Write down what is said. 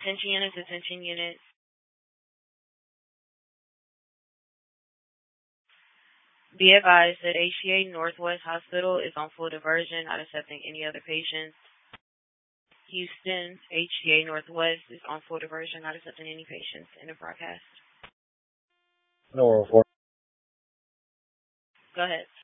Attention units, attention units. Be advised that HCA Northwest Hospital is on full diversion, not accepting any other patients. Houston, HCA Northwest is on full diversion, not accepting any patients in the broadcast. No, 4. Go ahead.